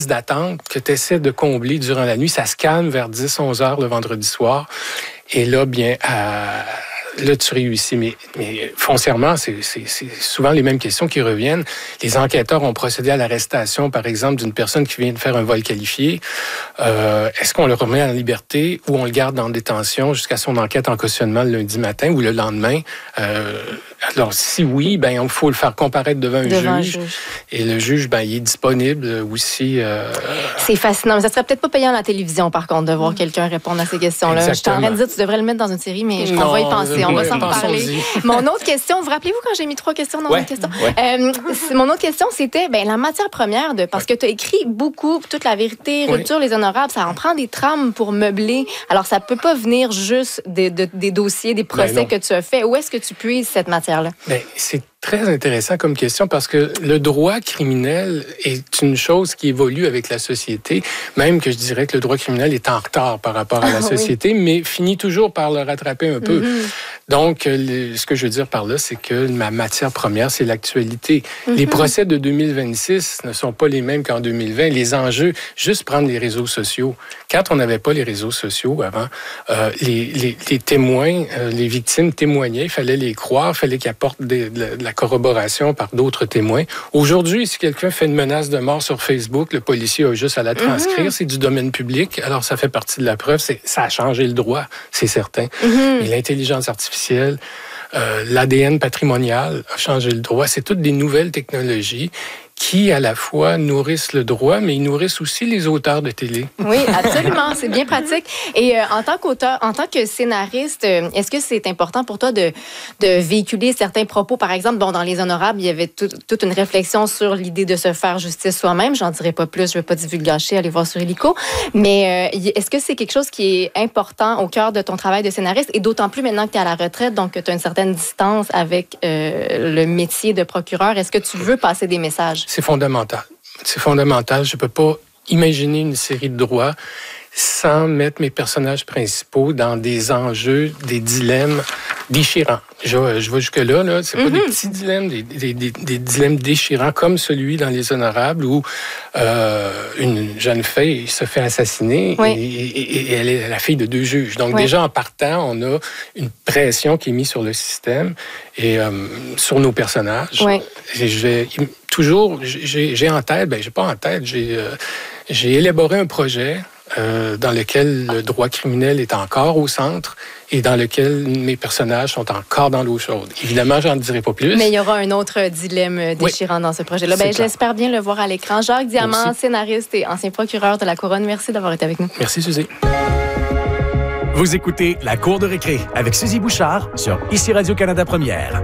d'attente que tu essaies de combler durant la nuit. Ça se calme vers 10-11 heures le vendredi soir. Et là, bien, là, tu réussis. Mais foncièrement, c'est souvent les mêmes questions qui reviennent. Les enquêteurs ont procédé à l'arrestation, par exemple, d'une personne qui vient de faire un vol qualifié. Est-ce qu'on le remet en liberté ou on le garde en détention jusqu'à son enquête en cautionnement le lundi matin ou le lendemain? Alors, si oui, ben il faut le faire comparaître devant un juge. Et le juge, ben il est disponible aussi. C'est fascinant. Mais ça serait peut-être pas payant à la télévision, par contre, de voir quelqu'un répondre à ces questions-là. Exactement. Je suis en train de dire, tu devrais le mettre dans une série, mais on va y penser. On va s'en reparler. Mon autre question, vous rappelez-vous quand j'ai mis 3 questions dans une question? Mon autre question, c'était la matière première, parce que tu as écrit beaucoup, toute la vérité, Rupture, les honorables, ça en prend des trames pour meubler. Alors, ça peut pas venir juste des dossiers, des procès que tu as fait. Où est-ce que tu puises cette matière-là? C'est très intéressant comme question parce que le droit criminel est une chose qui évolue avec la société, même que je dirais que le droit criminel est en retard par rapport à la société, mais finit toujours par le rattraper un peu. Donc, ce que je veux dire par là, c'est que ma matière première, c'est l'actualité. Les procès de 2026 ne sont pas les mêmes qu'en 2020. Les enjeux, juste prendre les réseaux sociaux. Quand on n'avait pas les réseaux sociaux avant, les témoins, les victimes témoignaient, il fallait les croire, il fallait qu'ils apportent de la corroboration par d'autres témoins. Aujourd'hui, si quelqu'un fait une menace de mort sur Facebook, le policier a juste à la transcrire, c'est du domaine public, alors ça fait partie de la preuve, ça a changé le droit, c'est certain. Et l'intelligence artificielle, l'ADN patrimonial a changé le droit, c'est toutes des nouvelles technologies qui, à la fois, nourrissent le droit, mais ils nourrissent aussi les auteurs de télé. Oui, absolument. C'est bien pratique. Et en tant qu'auteur, en tant que scénariste, est-ce que c'est important pour toi de véhiculer certains propos? Par exemple, dans Les Honorables, il y avait toute une réflexion sur l'idée de se faire justice soi-même. J'en dirai pas plus, je ne veux pas divulgacher, allez voir sur Illico. Mais est-ce que c'est quelque chose qui est important au cœur de ton travail de scénariste? Et d'autant plus maintenant que tu es à la retraite, donc que tu as une certaine distance avec le métier de procureur. Est-ce que tu veux passer des messages? C'est fondamental. C'est fondamental. Je ne peux pas imaginer une série de droits sans mettre mes personnages principaux dans des enjeux, des dilemmes déchirants. Je vais jusque-là, là. C'est pas des petits dilemmes, des dilemmes déchirants comme celui dans Les Honorables où une jeune fille se fait assassiner et elle est la fille de 2 juges. Donc déjà, en partant, on a une pression qui est mise sur le système et sur nos personnages. Et je vais toujours, j'ai en tête, j'ai pas en tête, j'ai élaboré un projet dans lequel le droit criminel est encore au centre et dans lequel mes personnages sont encore dans l'eau chaude. Évidemment, j'en dirai pas plus. Mais il y aura un autre dilemme déchirant dans ce projet-là. J'espère bien le voir à l'écran. Jacques Diamant, scénariste et ancien procureur de la Couronne. Merci d'avoir été avec nous. Merci, Suzy. Vous écoutez La Cour de récré avec Suzy Bouchard sur ICI Radio-Canada Première.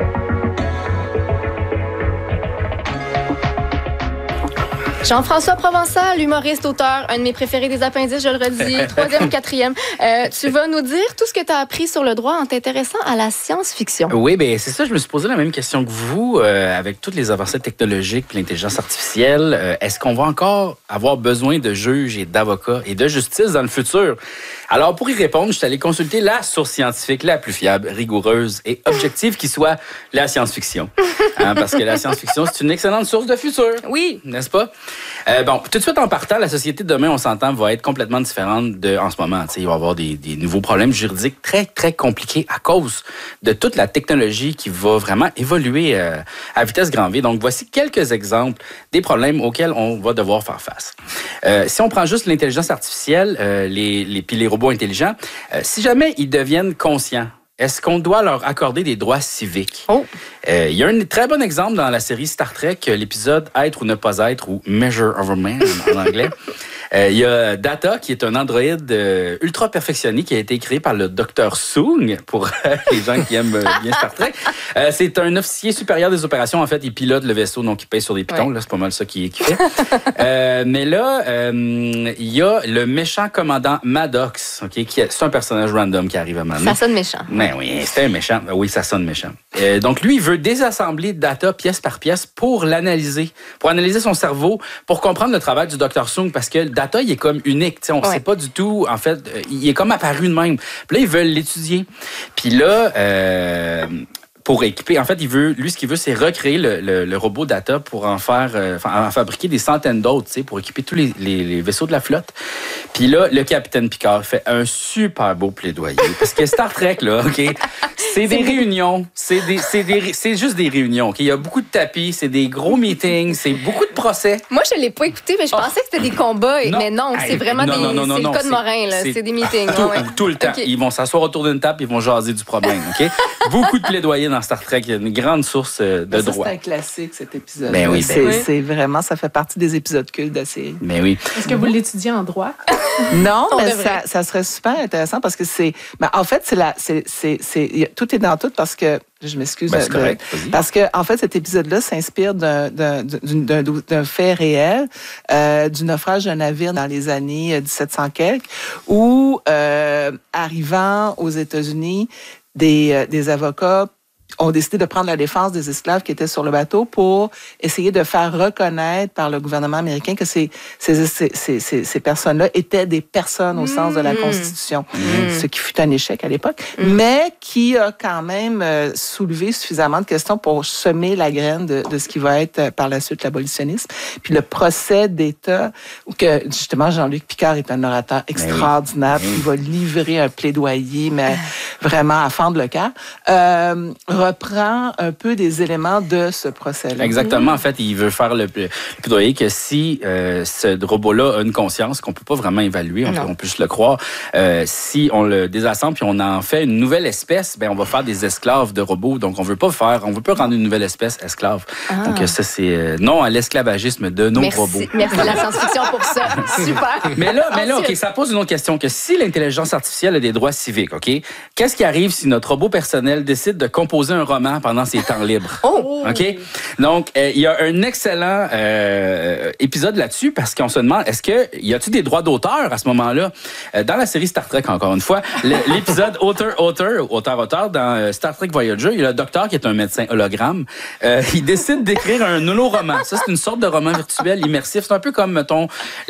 Jean-François Provençal, humoriste, auteur, un de mes préférés des appendices, je le redis, 3e, 4e. Tu vas nous dire tout ce que tu as appris sur le droit en t'intéressant à la science-fiction. Oui, bien c'est ça, je me suis posé la même question que vous, avec toutes les avancées technologiques et l'intelligence artificielle. Est-ce qu'on va encore avoir besoin de juges et d'avocats et de justice dans le futur? Alors, pour y répondre, je suis allé consulter la source scientifique la plus fiable, rigoureuse et objective qui soit la science-fiction. Parce que la science-fiction, c'est une excellente source de futur. Oui. N'est-ce pas? Tout de suite en partant, la société de demain, on s'entend, va être complètement différente en ce moment. Il va y avoir des nouveaux problèmes juridiques très, très compliqués à cause de toute la technologie qui va vraiment évoluer à vitesse grand V. Donc, voici quelques exemples des problèmes auxquels on va devoir faire face. Si on prend juste l'intelligence artificielle, puis les robots intelligents, si jamais ils deviennent conscients, est-ce qu'on doit leur accorder des droits civiques? Il y a un très bon exemple dans la série Star Trek, l'épisode « Être ou ne pas être » ou « Measure of a Man » en anglais. Il y a Data, qui est un androïde ultra perfectionné qui a été créé par le Dr. Soong, pour les gens qui aiment bien Star Trek. C'est un officier supérieur des opérations. En fait, il pilote le vaisseau, donc il pèse sur des pitons. Là, c'est pas mal ça qu'il fait. Mais là, il y a le méchant commandant Maddox, c'est un personnage random qui arrive à Manon. Ça sonne méchant. Ben oui, c'est un méchant. Oui, ça sonne méchant. Donc, lui, il veut désassembler Data pièce par pièce pour l'analyser, pour analyser son cerveau, pour comprendre le travail du Dr. Soong, parce que Data, il est comme unique. On ne sait pas du tout, en fait, il est comme apparu de même. Puis là, ils veulent l'étudier. Puis là, pour équiper. En fait, lui, ce qu'il veut, c'est recréer le robot Data pour en fabriquer des centaines d'autres, pour équiper tous les vaisseaux de la flotte. Puis là, le capitaine Picard fait un super beau plaidoyer. Parce que Star Trek, là, OK, c'est des réunions. C'est juste des réunions, OK? Il y a beaucoup de tapis, c'est des gros meetings, c'est beaucoup de procès. Moi, je ne l'ai pas écouté, mais je pensais que c'était des combats. Mais non, c'est vraiment c'est le cas de Morin, là. C'est des meetings. Tout le temps. Okay. Ils vont s'asseoir autour d'une table et ils vont jaser du problème, OK? Beaucoup de plaidoyer dans Star Trek. Il y a une grande source de droit. C'est un classique, cet épisode. Ben oui, c'est vraiment, ça fait partie des épisodes cultes de la série. Ben oui. Est-ce que vous l'étudiez en droit? Non, mais ça serait super intéressant parce que en fait, tout est dans tout parce que je m'excuse. Ben, c'est correct. Parce que, en fait, cet épisode-là s'inspire d'un fait réel, du naufrage d'un navire dans les années 1700 quelques, où, arrivant aux États-Unis, des avocats ont décidé de prendre la défense des esclaves qui étaient sur le bateau pour essayer de faire reconnaître par le gouvernement américain que ces personnes-là étaient des personnes au sens de la Constitution, ce qui fut un échec à l'époque, mais qui a quand même soulevé suffisamment de questions pour semer la graine de ce qui va être par la suite l'abolitionnisme. Puis le procès d'État, où que justement Jean-Luc Picard est un orateur extraordinaire, il va livrer un plaidoyer, mais vraiment à fendre le cœur, reprend un peu des éléments de ce procès-là. Exactement. En fait, il veut faire le plaidoyer que si ce robot-là a une conscience qu'on peut pas vraiment évaluer, on peut juste le croire, si on le désassemble puis on en fait une nouvelle espèce, ben on va faire des esclaves de robots. Donc on veut pas rendre une nouvelle espèce esclave. Donc ça c'est non à l'esclavagisme de nos robots. Merci à la science-fiction pour ça. Super. Mais là, OK, ça pose une autre question, que si l'intelligence artificielle a des droits civiques, OK, qu'est-ce qui arrive si notre robot personnel décide de composer un roman pendant ses temps libres? OK? Donc, il y a un excellent épisode là-dessus parce qu'on se demande, y a-t-il des droits d'auteur à ce moment-là? Dans la série Star Trek, encore une fois, l'épisode auteur dans Star Trek Voyager, il y a le docteur qui est un médecin hologramme. Il décide d'écrire un holoroman. Ça, c'est une sorte de roman virtuel immersif. C'est un peu comme, mettons,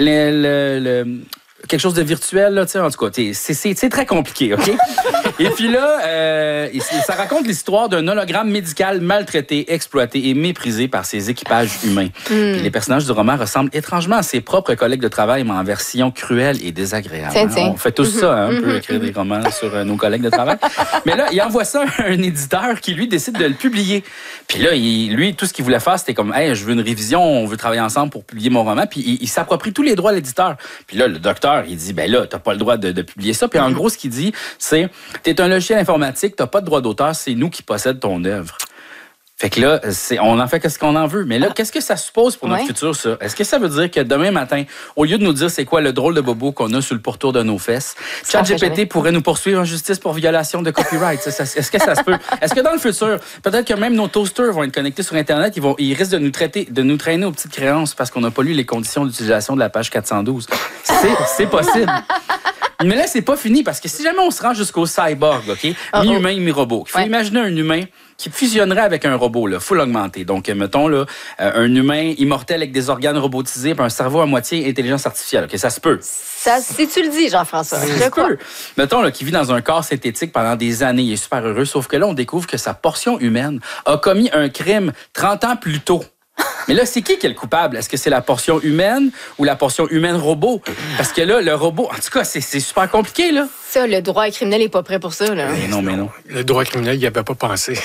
quelque chose de virtuel, là, tu sais, en tout cas, c'est très compliqué, OK? Et puis là, ça raconte l'histoire d'un hologramme médical maltraité, exploité et méprisé par ses équipages humains. Puis les personnages du roman ressemblent étrangement à ses propres collègues de travail, mais en version cruelle et désagréable. Tiens. On fait tous ça, un peu écrire des romans sur nos collègues de travail. Mais là, il envoie ça à un éditeur qui, lui, décide de le publier. Puis là, lui, tout ce qu'il voulait faire, c'était comme, hey, je veux une révision, on veut travailler ensemble pour publier mon roman. Puis il s'approprie tous les droits à l'éditeur. Puis là, le docteur, il dit, ben là, t'as pas le droit de publier ça. Puis en gros, ce qu'il dit, c'est, t'es un logiciel informatique, t'as pas de droit d'auteur, c'est nous qui possèdent ton œuvre. Fait que là, on en fait qu'est-ce qu'on en veut. Mais là, qu'est-ce que ça suppose pour notre futur, ça? Est-ce que ça veut dire que demain matin, au lieu de nous dire c'est quoi le drôle de bobo qu'on a sur le pourtour de nos fesses, ChatGPT pourrait nous poursuivre en justice pour violation de copyright? Est-ce que ça se peut? Est-ce que dans le futur, peut-être que même nos toasters vont être connectés sur Internet, ils risquent de nous traîner aux petites créances parce qu'on n'a pas lu les conditions d'utilisation de la page 412? C'est possible. Mais là, c'est pas fini, parce que si jamais on se rend jusqu'au cyborg, OK? Mi-humain, mi-robot. Il faut imaginer un humain qui fusionnerait avec un robot, là, full augmenté. Donc, mettons, là, un humain immortel avec des organes robotisés et un cerveau à moitié intelligence artificielle. OK, ça se peut. Ça, si tu le dis, Jean-François. Je crois. Mettons, là, qui vit dans un corps synthétique pendant des années, il est super heureux, sauf que là, on découvre que sa portion humaine a commis un crime 30 ans plus tôt. Mais là, c'est qui est le coupable? Est-ce que c'est la portion humaine ou la portion humaine-robot? Parce que là, le robot, en tout cas, c'est super compliqué, là. Ça, le droit criminel n'est pas prêt pour ça, là. Mais non. Le droit criminel, il n'y avait pas pensé.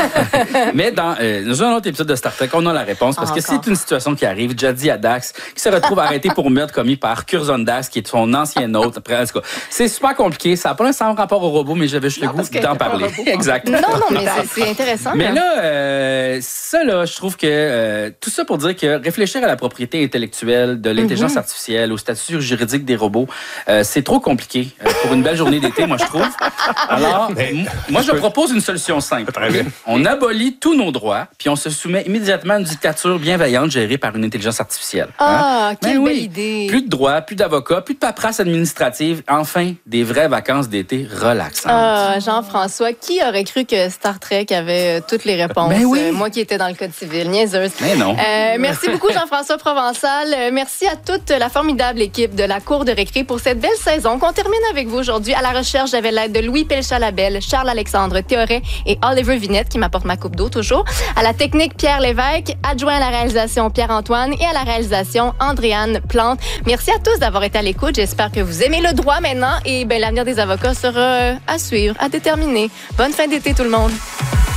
Mais dans un autre épisode de Star Trek, on a la réponse. Parce que c'est une situation qui arrive. Jadzia Dax, qui se retrouve arrêté pour meurtre commis par Curzon Dax, qui est son ancien hôte. Après, en tout cas, c'est super compliqué. Ça n'a pas nécessairement rapport au robot, mais j'avais juste le goût d'en parler. Exact. Non, mais c'est intéressant. Mais là, ça, là, je trouve que tout ça pour dire que réfléchir à la propriété intellectuelle de l'intelligence artificielle, au statut juridique des robots, c'est trop compliqué pour une belle journée d'été, moi, je trouve. Alors, moi, je propose une solution simple. On abolit tous nos droits, puis on se soumet immédiatement à une dictature bienveillante gérée par une intelligence artificielle. Quelle belle idée! Plus de droits, plus d'avocats, plus de paperasse administrative. Enfin, des vraies vacances d'été relaxantes. Jean-François, qui aurait cru que Star Trek avait toutes les réponses? Moi qui étais dans le code civil, niaiseuse. Mais non. Merci beaucoup, Jean-François Provençal. Merci à toute la formidable équipe de la Cour de récré pour cette belle saison qu'on termine avec vous aujourd'hui. aujourd'hui. À la recherche, j'avais l'aide de Louis Pelchat-Labelle, Charles-Alexandre Théoret et Oliver Vinette, qui m'apporte ma coupe d'eau toujours. À la technique, Pierre Lévesque. Adjoint à la réalisation, Pierre-Antoine. Et à la réalisation, Andréane Plante. Merci à tous d'avoir été à l'écoute. J'espère que vous aimez le droit maintenant. Et l'avenir des avocats sera à suivre, à déterminer. Bonne fin d'été, tout le monde.